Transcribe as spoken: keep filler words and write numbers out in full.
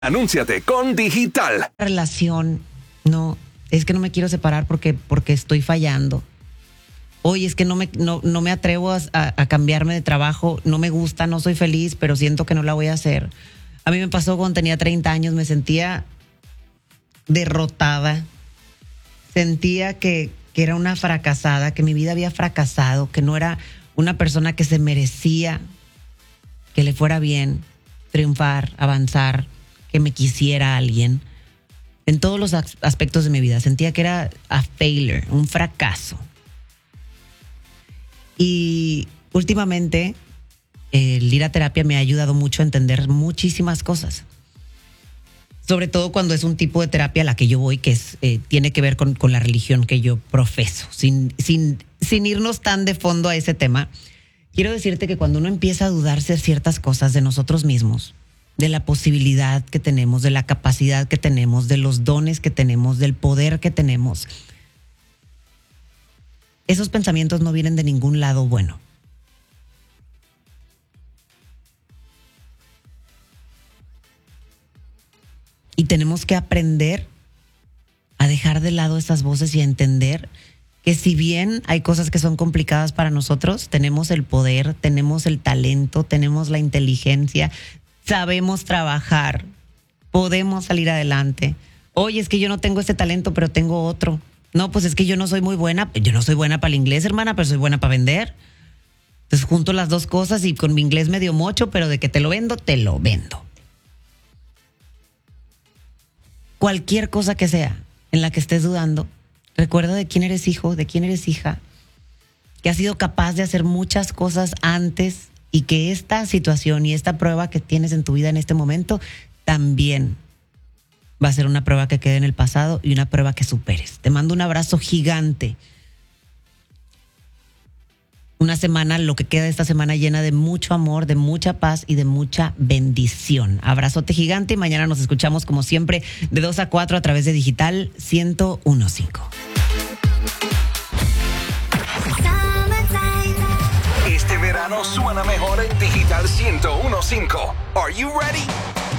Anúnciate con Digital. Relación, no, es que no me quiero separar porque, porque estoy fallando. Oye, es que no me, no, no me atrevo a, a cambiarme de trabajo, no me gusta, no soy feliz, pero siento que no la voy a hacer. A mí me pasó cuando tenía treinta años, me sentía derrotada, sentía que, que era una fracasada, que mi vida había fracasado, que no era una persona que se merecía que le fuera bien, triunfar, avanzar, que me quisiera alguien. En todos los aspectos de mi vida sentía que era a failure, un fracaso. Y últimamente el ir a terapia me ha ayudado mucho a entender muchísimas cosas. Sobre todo cuando es un tipo de terapia a la que yo voy que es, eh, tiene que ver con, con la religión que yo profeso. Sin, sin, sin irnos tan de fondo a ese tema, quiero decirte que cuando uno empieza a dudarse de ciertas cosas de nosotros mismos, de la posibilidad que tenemos, de la capacidad que tenemos, de los dones que tenemos, del poder que tenemos, esos pensamientos no vienen de ningún lado bueno. Y tenemos que aprender a dejar de lado esas voces y a entender que si bien hay cosas que son complicadas para nosotros, tenemos el poder, tenemos el talento, tenemos la inteligencia, sabemos trabajar, podemos salir adelante. Oye, es que yo no tengo este talento, pero tengo otro. No, pues es que yo no soy muy buena. Yo no soy buena para el inglés, hermana, pero soy buena para vender. Entonces junto las dos cosas y con mi inglés medio mocho, pero de que te lo vendo, te lo vendo. Cualquier cosa que sea en la que estés dudando, recuerda de quién eres hijo, de quién eres hija, que has sido capaz de hacer muchas cosas antes y que esta situación y esta prueba que tienes en tu vida en este momento también va a ser una prueba que quede en el pasado y una prueba que superes. Te mando un abrazo gigante. Una semana, lo que queda de esta semana llena de mucho amor, de mucha paz y de mucha bendición. Abrazote gigante y mañana nos escuchamos como siempre de dos a cuatro a través de Digital ciento uno punto cinco. Este verano suena mejor en Digital ciento uno punto cinco. Are you ready?